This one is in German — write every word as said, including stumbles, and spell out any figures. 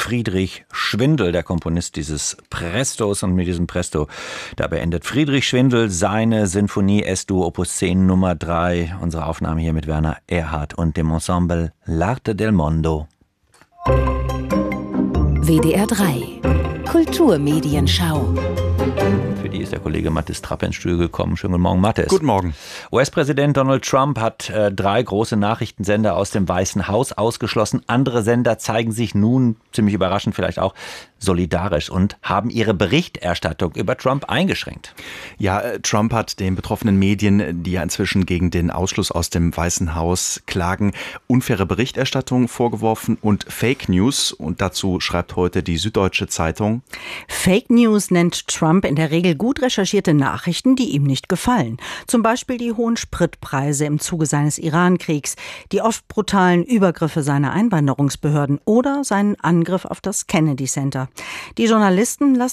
Friedrich Schwindel, der Komponist dieses Prestos. Und mit diesem Presto, da beendet Friedrich Schwindel seine Sinfonie Es-Dur Opus zehn Nummer drei. Unsere Aufnahme hier mit Werner Erhardt und dem Ensemble L'Arte del Mondo. W D R drei Kulturmedienschau. Für die ist der Kollege Mathis Trapp ins Studio gekommen. Schönen guten Morgen, Mathis. Guten Morgen. U S-Präsident Donald Trump hat äh, drei große Nachrichtensender aus dem Weißen Haus ausgeschlossen. Andere Sender zeigen sich nun, ziemlich überraschend vielleicht auch, solidarisch und haben ihre Berichterstattung über Trump eingeschränkt. Ja, Trump hat den betroffenen Medien, die ja inzwischen gegen den Ausschluss aus dem Weißen Haus klagen, unfaire Berichterstattung vorgeworfen und Fake News. Und dazu schreibt heute die Süddeutsche Zeitung: Fake News nennt Trump in der Regel gut recherchierte Nachrichten, die ihm nicht gefallen. Zum Beispiel die hohen Spritpreise im Zuge seines Iran-Kriegs, die oft brutalen Übergriffe seiner Einwanderungsbehörden oder seinen Angriff auf das Kennedy Center. Die Journalisten lassen